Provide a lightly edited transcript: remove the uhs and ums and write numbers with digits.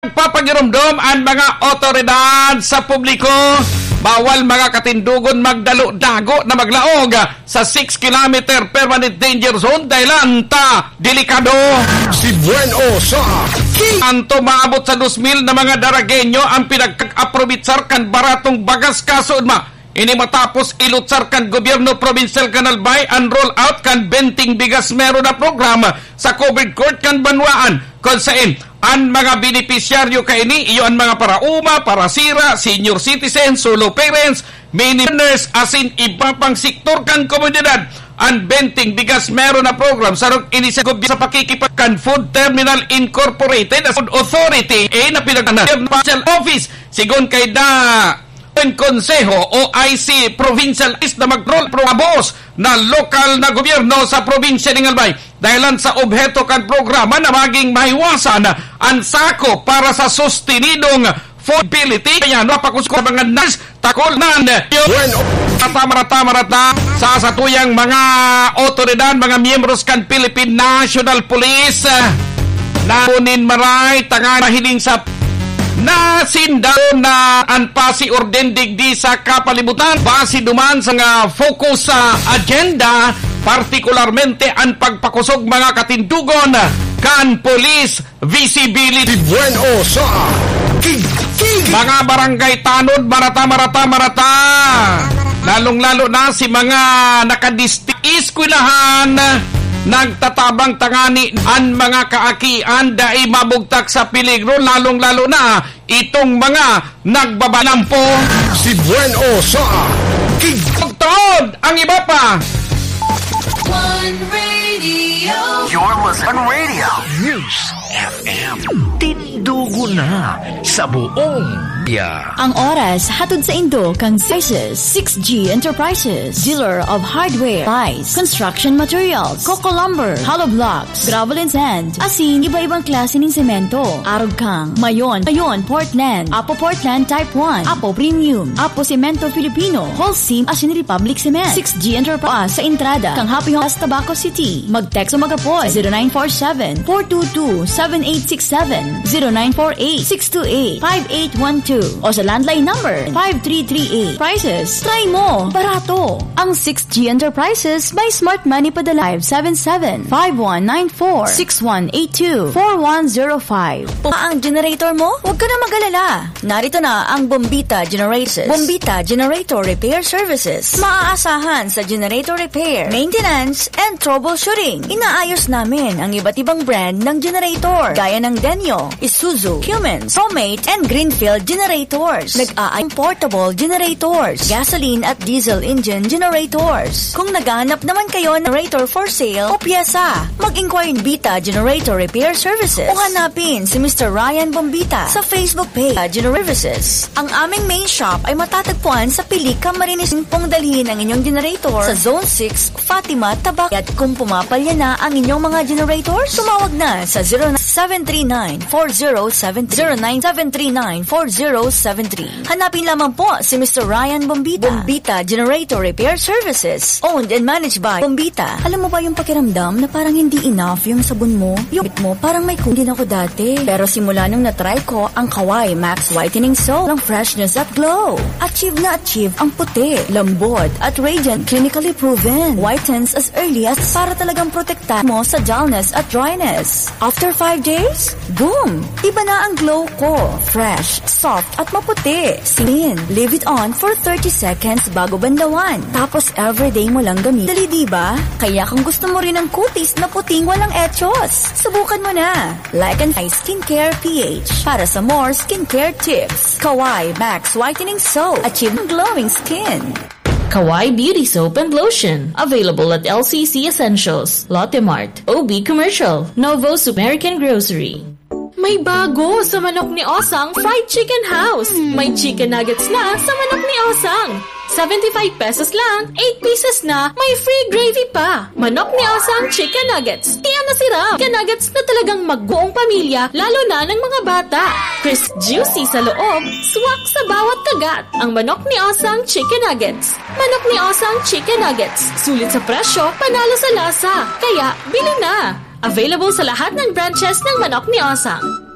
Papagirumdom ang mga otoridad sa publiko. Bawal mga katindugon magdalo-dago na maglaog sa 6 km permanent danger zone dahil delikado. Si Bueno sa Anto maabot sa 2,000 na mga Daragenyo ang pinag-aprobitsar kan baratong bagas kasood ma. Ini matapos ilutsar kan gobyerno provincial Canalbay ang roll out kan benting bigas meron na programa sa COVID court kan banwaan. Kung saan ang mga beneficiaryo kaini iyo ang mga parauma, parasira, senior citizen, solo parents, mini-earners asin iba pang sektor kan komunidad. Ang benting bigas meron na program sa inisip sa pakikipakan Food Terminal Incorporated as Food Authority na pinagtanong Provincial Office sigon kay Konseho o IC Provincial is na mag-roll probos na lokal na gobyerno sa probinsya ng Albay dahilan sa obheto kan programa na maging mahiwasan ang sako para sa sustenidong affordability kaya napakusko mga nurse takol nan marata sa satuyang mga otoridad mga miyembros kan Philippine National Police na kunin maray tanga hiling sa nasindaw na anpasi orden digdi sa kapalibutan base duman sa nga focus sa agenda partikularmente ang pagpakusog mga katindugon kan police visibility. Bueno sa mga barangay tanod marata lalong-lalo na si mga nakadistikwilahan nagtatabang tangani ang mga kaakian dai mabugtak sa peligro lalong-lalo na itong mga nagbabalampo. Si Bueno sa Pagtod ang iba pa. One Radio. You're listening on Radio News FM. Tindugo na sa buong biya. Ang oras hatod sa Indo kang Spices 6G Enterprises, dealer of hardware, supplies, construction materials, coco lumber, hollow blocks, gravel and sand, asin iba-ibang klase ng semento, arog kang, mayon, Portland, Apo Portland Type 1, Apo Premium, Apo Cemento Filipino, Holcim, asin Republic Cement, 6G Enterprise sa entrada kang Happy Homes Tabaco City. Mag-text o mag-apoy 0947-422-7867, 0948-628-5812 o sa landline number 5338. Prices, try mo, barato. Ang 6G Enterprises by Smart Money Padalive 77-5194-6182-4105. Ang generator mo? Huwag ka na mag-alala. Narito na ang Bombita Generators. Bombita Generator Repair Services. Maaasahan sa generator repair, maintenance, and troubleshooting. Inaayos namin ang iba't ibang brand ng generator gaya ng Denyo, Isuzu, Cummins, Homemate, and Greenfield generators. Portable generators, gasoline at diesel engine generators. Kung naghahanap naman kayo ng generator for sale o pyesa, mag-inquire Bombita Generator Repair Services o hanapin si Mr. Ryan Bombita sa Facebook page Generators. Ang aming main shop ay matatagpuan sa Pilica, Marinis. Pong dalhin ang inyong generator sa Zone 6, Fatima, Tabac. At kung pumapalya na ang inyong mga generators, tumawag na sa 0973-4073. Hanapin lamang po si Mr. Ryan Bombita. Bombita Generator Repair Services, owned and managed by Bombita. Alam mo ba yung pakiramdam na parang hindi enough yung sabon mo? Yung bit mo parang may kundi ako dati. Pero simula nung natry ko ang Kawai Max Whitening Soap, ang freshness at glow. Achieve na achieve ang puti, lambot at radiant, clinically proven. Whitens as early as para talagang protektahan mo sa dullness at dryness. After 5 days, boom! Iba na ang glow ko. Fresh, soft at maputi. Skin. Leave it on for 30 seconds bago bandawan. Tapos everyday mo lang gamit. Dali diba? Kaya kung gusto mo rin ng kutis na puting walang etchos, subukan mo na. Like and Skincare PH. Para sa more skincare tips. Kawai Max Whitening Soap. Achieve glowing skin. Kawai Beauty Soap and Lotion. Available at LCC Essentials, Lotte Mart, OB Commercial, Novos American Grocery. May bago sa Manok ni Osang Fried Chicken House. May chicken nuggets na sa Manok ni Osang. 75 pesos lang, 8 pieces na, may free gravy pa. Manok ni Osang Chicken Nuggets. Kaya nasira. Chicken Nuggets na talagang magbuong pamilya, lalo na ng mga bata. Crisp juicy sa loob, swak sa bawat kagat. Ang Manok ni Osang Chicken Nuggets. Manok ni Osang Chicken Nuggets. Sulit sa presyo, panalo sa lasa. Kaya, bili na. Available sa lahat ng branches ng Manok ni Osang.